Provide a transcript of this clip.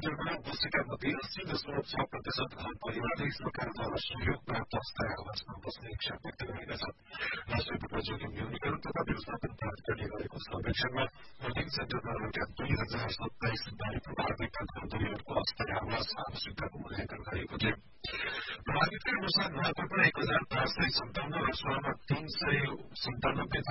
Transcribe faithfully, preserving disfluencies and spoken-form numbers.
सेन्टरमा बसेका मध्ये अस्सी दशमलव छ प्रतिशत घर परिवारले सरकारद्वारा सहयोग प्राप्त अस्थायी आवासमा बस्ने इच्छा व्यक्त गरेका छन्। राष्ट्रिय प्रतियोगी न्यूनीकरण तथा व्यवस्थापन प्राधिकरणले गरेको सर्वेक्षणमा भोटिङ सेन्टरमा रहेका दुई हजार सत्ताइस बाढ़ी प्रभावित घरधुरीहरूको अस्थायी आवास आवश्यकताको मूल्याङ्कन गरिएको थियो। प्रभावितका अनुसार नुवाकोटमा एक हजार पाँच सय सन्ताउन्न र सोह्रमा तीन सय सन्तानब्बे